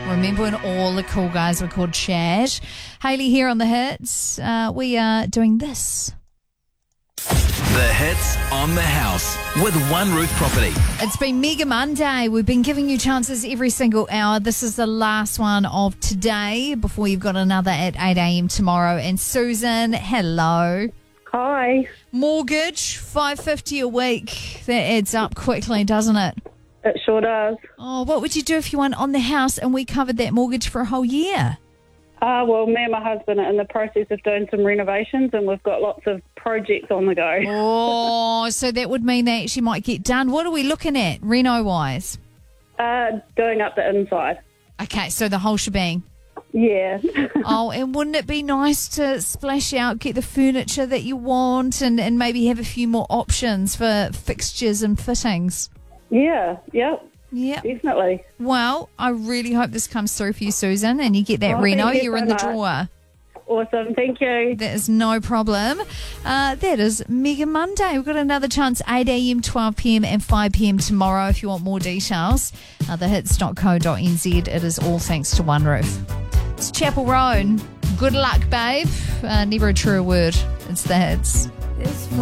Remember when all the cool guys were called Chad? Hayley here on The Hits. We are doing this. The Hits on the House with One Roof Property. It's been Mega Monday. We've been giving you chances every single hour. This is the last one of today before you've got another at 8 a.m. tomorrow. And Susan, hello. Hi. Mortgage, $550 a week. That adds up quickly, doesn't it? It sure does. Oh, what would you do if you went on the house and we covered that mortgage for a whole year? Well, me and my husband are in the process of doing some renovations and we've got lots of projects on the go. Oh, so that would mean they actually might get done. What are we looking at, reno-wise? Doing up the inside. Okay, so the whole shebang. Yeah. Oh, and wouldn't it be nice to splash out, get the furniture that you want and maybe have a few more options for fixtures and fittings? Yeah, yep, Yeah. definitely. Well, I really hope this comes through for you, Susan, and you get that Oh, reno. thank you You're so in the much. drawer. Awesome, thank you. That is no problem. That is Mega Monday. We've got another chance, 8 a.m, 12 p.m, and 5 p.m. tomorrow if you want more details. Thehits.co.nz. It is all thanks to One Roof. It's Chapel Roan. Good luck, babe. Never a truer word. It's The Hits.